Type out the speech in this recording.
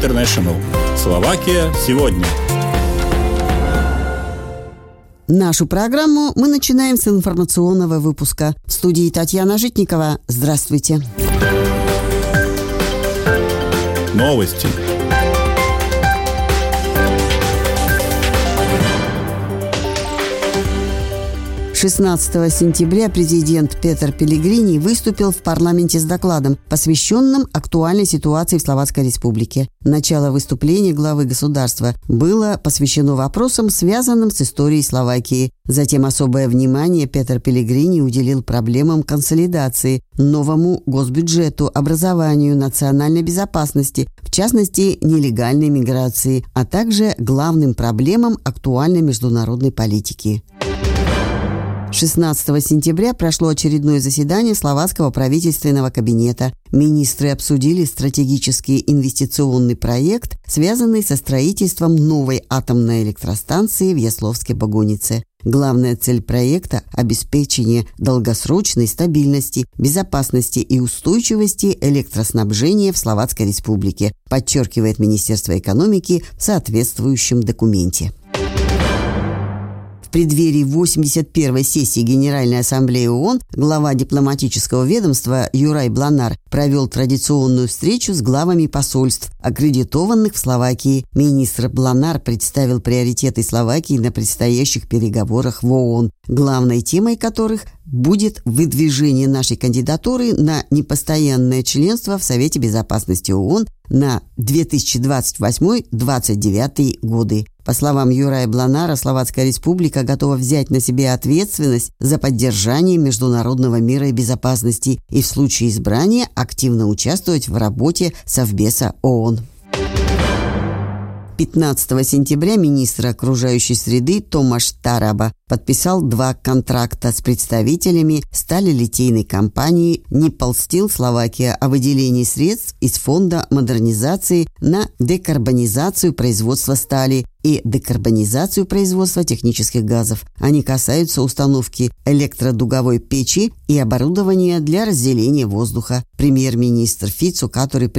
International. Словакия сегодня. Нашу программу мы начинаем с информационного выпуска. В студии Татьяна Житникова. Здравствуйте. Новости. «16 сентября президент Петер Пелегрини выступил в парламенте с докладом, посвященным актуальной ситуации в Словацкой Республике. Начало выступления главы государства было посвящено вопросам, связанным с историей Словакии. Затем особое внимание Петер Пелегрини уделил проблемам консолидации, новому госбюджету, образованию, национальной безопасности, в частности, нелегальной миграции, а также главным проблемам актуальной международной политики. 16 сентября прошло очередное заседание словацкого правительственного кабинета. Министры обсудили стратегический инвестиционный проект, связанный со строительством новой атомной электростанции в Ясловске-Богунице. Главная цель проекта – обеспечение долгосрочной стабильности, безопасности и устойчивости электроснабжения в Словацкой Республике, подчеркивает Министерство экономики в соответствующем документе. В преддверии 81-й сессии Генеральной Ассамблеи ООН глава дипломатического ведомства Юрай Бланар провел традиционную встречу с главами посольств, аккредитованных в Словакии. Министр Бланар представил приоритеты Словакии на предстоящих переговорах в ООН, главной темой которых будет выдвижение нашей кандидатуры на непостоянное членство в Совете Безопасности ООН на 2028-2029 годы. По словам Юрая Бланара, Словацкая Республика готова взять на себя ответственность за поддержание международного мира и безопасности и в случае избрания активно участвовать в работе Совбеза ООН. 15 сентября министр окружающей среды Томаш Тараба подписал 2 контракта с представителями сталелитейной компании Nipple Steel Словакия о выделении средств из фонда модернизации на декарбонизацию производства стали и декарбонизацию производства технических газов. Они касаются установки электродуговой печи и оборудования для разделения воздуха. Премьер-министр Фицо, который